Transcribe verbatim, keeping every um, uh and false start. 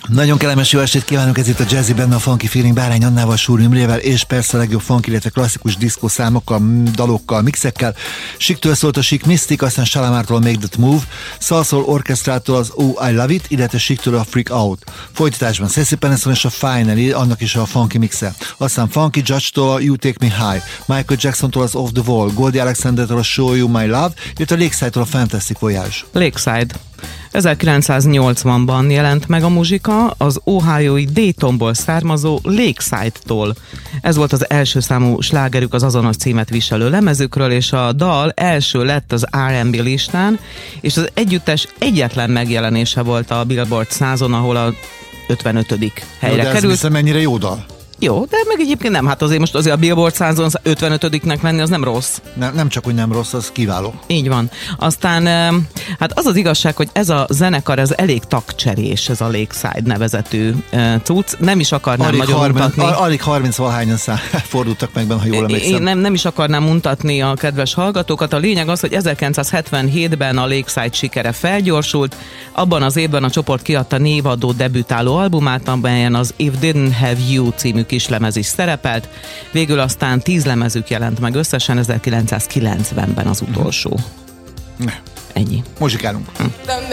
Nagyon kellemes jó estét kívánok, ez itt a Jazzy benne a Funky Feeling Bárány Annával, Súr Imrével, és persze a legjobb funky, illetve klasszikus diszkó számokkal, dalokkal, mixekkel. Siktől szólt a Chic Mystic, aztán Salamártól a Make That Move, Salsoul Orchestrától az Oh I Love It, illetve Chiktől a Freak Out. Folytatásban Sassy Peniston és a Finally, annak is a funky mixe. Aztán Funky Judge-tól a You Take Me High, Michael Jackson-tól az Off the Wall, Goldie Alexander-től a Show You My Love, illetve a Lakeside-tól a Fantastic Voyage. Lakeside. ezerkilencszáznyolcvanban jelent meg a muzsika, az Ohiói Daytonból származó Lakeside-tól. Ez volt az első számú slágerük az azonos címet viselő lemezükről, és a dal első lett az er end bé listán, és az együttes egyetlen megjelenése volt a Billboard százon, ahol a ötvenötödik helyre jó, de került. Ez mennyire jó dal? Jó, de meg egyébként nem, hát azért most azért a Billboard százon ötvenötödiknek lenni az nem rossz. Nem, nem csak, hogy nem rossz, az kiváló. Így van. Aztán hát az az igazság, hogy ez a zenekar, ez elég tagcserés, ez a Lakeside nevezetű cucc. Nem is akarnám alig nagyon harminc, mutatni. Alig harminc-valahányan szám fordultak meg benne, ha jól emlékszem. Én nem, nem is akarnám mutatni a kedves hallgatókat. A lényeg az, hogy ezerkilencszázhetvenhétben a Lakeside sikere felgyorsult. Abban az évben a csoport kiadta névadó debütáló albumát, amelyen az If Didn't Have You című kislemez is szerepelt. Végül aztán tíz lemezük jelent meg összesen, ezerkilencszázkilencvenben az utolsó. Uh-huh. Ennyi. Muzsikálunk. Hm.